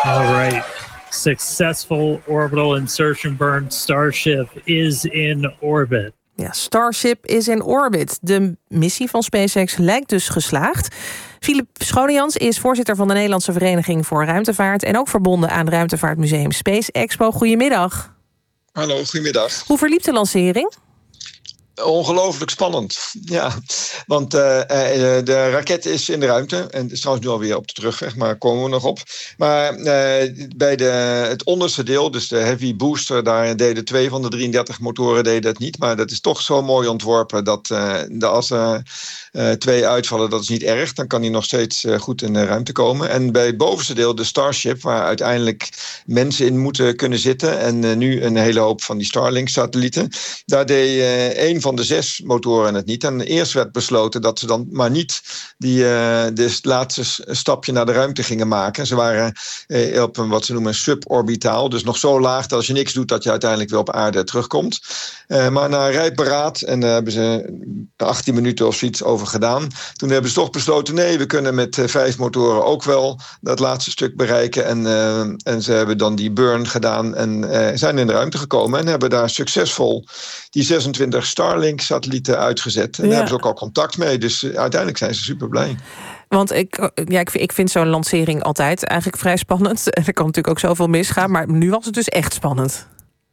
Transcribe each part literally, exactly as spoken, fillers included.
All right. Successful orbital insertion burn. Starship is in orbit. Ja, Starship is in orbit. De missie van SpaceX lijkt dus geslaagd. Philip Schonejans is voorzitter van de Nederlandse Vereniging voor Ruimtevaart en ook verbonden aan Ruimtevaartmuseum Space Expo. Goedemiddag. Hallo, goedemiddag. Hoe verliep de lancering? Ongelooflijk spannend, ja. Want uh, de raket is in de ruimte. En is trouwens nu alweer op de terugweg, maar komen we nog op. Maar uh, bij de, het onderste deel, dus de heavy booster, daar deden twee van de drieëndertig motoren deden het niet. Maar dat is toch zo mooi ontworpen dat uh, de, als er uh, twee uitvallen, dat is niet erg. Dan kan hij nog steeds uh, goed in de ruimte komen. En bij het bovenste deel, de Starship, waar uiteindelijk mensen in moeten kunnen zitten. En uh, nu een hele hoop van die Starlink-satellieten. Daar deed uh, één van de zes motoren het niet. En eerst werd besloten dat ze dan maar niet die uh, de laatste stapje naar de ruimte gingen maken. Ze waren uh, op een wat ze noemen suborbitaal. Dus nog zo laag dat als je niks doet dat je uiteindelijk weer op aarde terugkomt. Uh, maar na rijp beraad, en daar hebben ze achttien minuten of zoiets over gedaan. Toen hebben ze toch besloten, nee, we kunnen met uh, vijf motoren ook wel dat laatste stuk bereiken. En, uh, en ze hebben dan die burn gedaan en uh, zijn in de ruimte gekomen en hebben daar succesvol die zesentwintig Starlink-satellieten uitgezet. En ja. daar hebben ze ook al contact mee. Dus uh, uiteindelijk zijn ze super blij. Want ik, ja, ik, ik vind zo'n lancering altijd eigenlijk vrij spannend. En er kan natuurlijk ook zoveel misgaan. Maar nu was het dus echt spannend.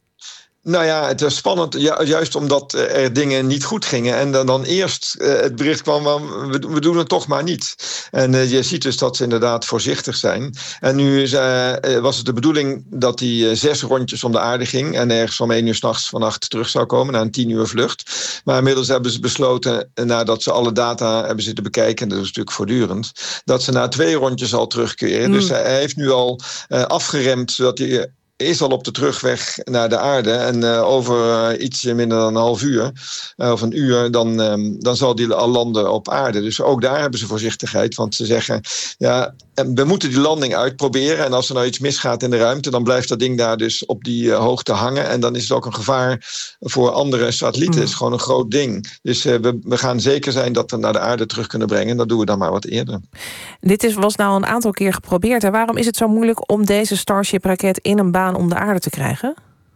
Nou ja, het was spannend, ju- juist omdat er dingen niet goed gingen. En dan, dan eerst uh, het bericht kwam, we, we doen het toch maar niet. En uh, je ziet dus dat ze inderdaad voorzichtig zijn. En nu is, uh, was het de bedoeling dat die uh, zes rondjes om de aarde ging. En ergens om één uur 's nachts vannacht terug zou komen, na een tien uur vlucht. Maar inmiddels hebben ze besloten, nadat ze alle data hebben zitten bekijken, en dat is natuurlijk voortdurend, dat ze na twee rondjes al terugkeren. Mm. Dus hij heeft nu al uh, afgeremd, zodat hij Uh, is al op de terugweg naar de aarde. En uh, over uh, iets minder dan een half uur, uh, of een uur, dan, um, dan zal die al landen op aarde. Dus ook daar hebben ze voorzichtigheid. Want ze zeggen, ja, we moeten die landing uitproberen. En als er nou iets misgaat in de ruimte, dan blijft dat ding daar dus op die uh, hoogte hangen. En dan is het ook een gevaar voor andere satellieten. Het is gewoon een groot ding. Dus uh, we, we gaan zeker zijn dat we naar de aarde terug kunnen brengen. Dat doen we dan maar wat eerder. Dit is, was nou een aantal keer geprobeerd. En waarom is het zo moeilijk om deze Starship-raket in een baan om de aarde te krijgen?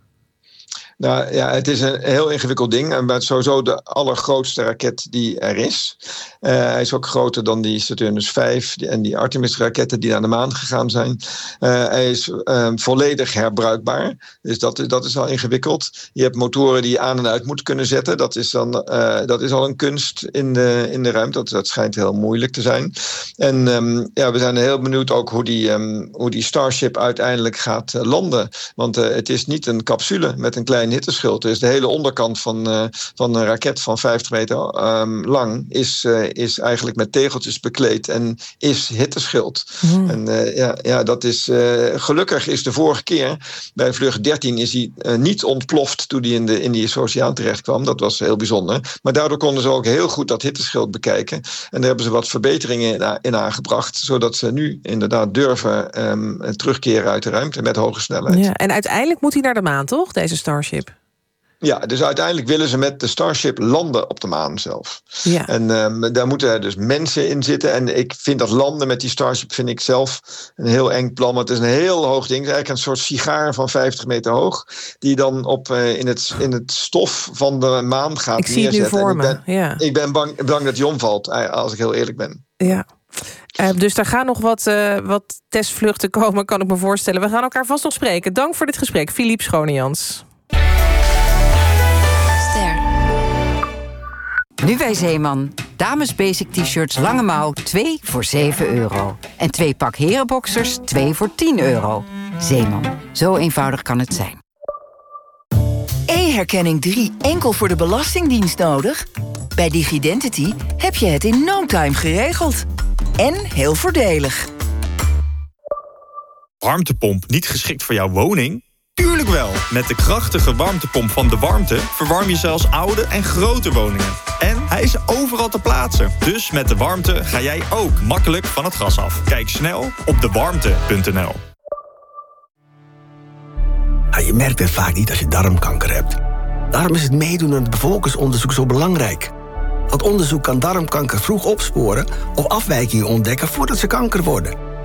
Nou ja, het is een heel ingewikkeld ding. En het is sowieso de allergrootste raket die er is. Uh, hij is ook groter dan die Saturnus vijf en die Artemis-raketten die naar de maan gegaan zijn. Uh, hij is uh, volledig herbruikbaar. Dus dat, dat is al ingewikkeld. Je hebt motoren die je aan en uit moet kunnen zetten. Dat is, dan, uh, dat is al een kunst in de, in de ruimte. Dat, dat schijnt heel moeilijk te zijn. En um, ja, we zijn heel benieuwd ook hoe die, um, hoe die Starship uiteindelijk gaat uh, landen. Want uh, het is niet een capsule met een klein hitteschild. Dus de hele onderkant van, uh, van een raket van vijftig meter um, lang is, uh, is eigenlijk met tegeltjes bekleed en is hitteschild. Mm. En uh, ja, ja, dat is uh, gelukkig is de vorige keer bij vlucht dertien is hij uh, niet ontploft toen hij in, de, in die oceaan terecht kwam. Dat was heel bijzonder. Maar daardoor konden ze ook heel goed dat hitteschild bekijken. En daar hebben ze wat verbeteringen in, in aangebracht, zodat ze nu inderdaad durven um, terugkeren uit de ruimte met hoge snelheid. Ja, en uiteindelijk moet hij naar de maan, toch? Deze Starship. Ja, dus uiteindelijk willen ze met de Starship landen op de maan zelf. Ja. En um, daar moeten er dus mensen in zitten. En ik vind dat landen met die Starship vind ik zelf een heel eng plan. Want het is een heel hoog ding. Het is eigenlijk een soort sigaar van vijftig meter hoog. Die dan op, uh, in, het, in het stof van de maan gaat ik neerzetten. Zie het nu voor me. Ik ben, ja. ik ben bang, bang dat die omvalt, als ik heel eerlijk ben. Ja. Uh, dus daar gaan nog wat, uh, wat testvluchten komen, kan ik me voorstellen. We gaan elkaar vast nog spreken. Dank voor dit gesprek, Philip Schonejans. Nu bij Zeeman. Dames basic t-shirts lange mouw twee voor zeven euro. En twee pak herenboxers twee voor tien euro. Zeeman. Zo eenvoudig kan het zijn. E-herkenning drie enkel voor de Belastingdienst nodig? Bij Digidentity heb je het in no time geregeld. En heel voordelig. Warmtepomp niet geschikt voor jouw woning? Tuurlijk wel! Met de krachtige warmtepomp van De Warmte verwarm je zelfs oude en grote woningen. En hij is overal te plaatsen. Dus met De Warmte ga jij ook makkelijk van het gas af. Kijk snel op de warmte punt n l. Ja, je merkt het vaak niet als je darmkanker hebt. Daarom is het meedoen aan het bevolkingsonderzoek zo belangrijk. Dat onderzoek kan darmkanker vroeg opsporen of afwijkingen ontdekken voordat ze kanker worden.